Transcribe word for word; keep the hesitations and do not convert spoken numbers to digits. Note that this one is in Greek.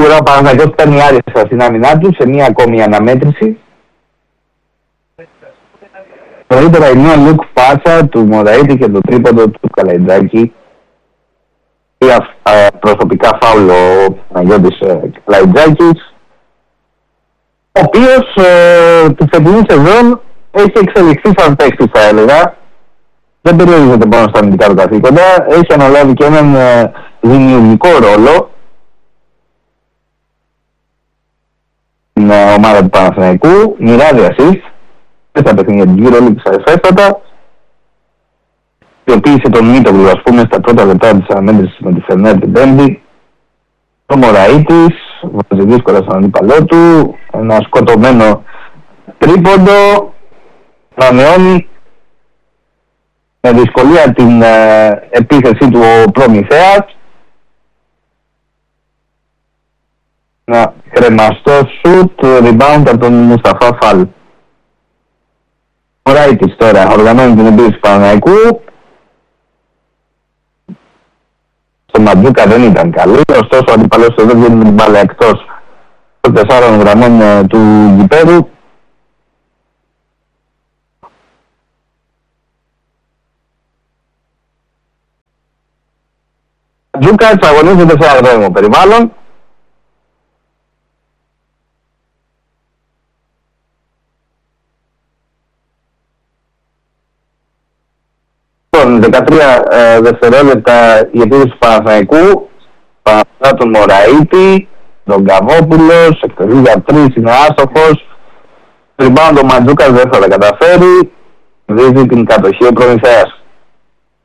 Σίγουρα ο Παναθηναϊκός παίρνει άριστα στην άμυνά του σε μία ακόμη αναμέτρηση. Νωρίτερα η μία Λουκ πάσα του Μωραήτη και το τρίποντο του Καλαϊτζάκη. Προσωπικά φάουλο ο Παναγιώτης Καλαϊτζάκης, ο οποίος ε, τη φετινή σεζόν έχει εξελιχθεί σαν παίκτης, θα έλεγα. Δεν περιορίζεται μόνο στα αμυντικά του καθήκοντα, έχει αναλάβει και έναν ε, δημιουργικό ρόλο στην ε, ομάδα του Παναθηναϊκού, μοιράζει assist στα παιχνίδια του EuroLeague σαφέστατα. Ποιοποίησε τον Μίτογλου, ας πούμε, στα πρώτα λεπτά της αναμέτρησης με τη Φενέρ την Πέμπτη. Ο Μωραήτης βάζει δύσκολα στον αντίπαλό του, ένα σκοτωμένο τρίποντο, ανανεώνει με δυσκολία την ε, επίθεση του ο Προμηθέας. Ένα κρεμαστό σουτ, rebound από τον Μουσταφά Φαλ. Ο Μωραήτης τώρα οργανώνει την επίθεση του Παναθηναϊκού. Στο Μαντζούκα δεν ήταν καλή, ωστόσο ο αντίπαλος του δεν βγαίνει με την μπάλα εκτός των τεσσάρων γραμμών ε, του γηπέδου. Ο Μαντζούκας αγωνίζεται σε αγρόμο περιβάλλον. δεκατρία ε, δευτερόλεπτα η επίθεση του Παναθηναϊκού, παρά τον Μωραήτη, τον Καβόπουλος, εκτελεί για τρεις, είναι άστοχος. Rebound ο Μαντζούκας δεν θα τα καταφέρει, δίδει την κατοχή ο Προμηθέας.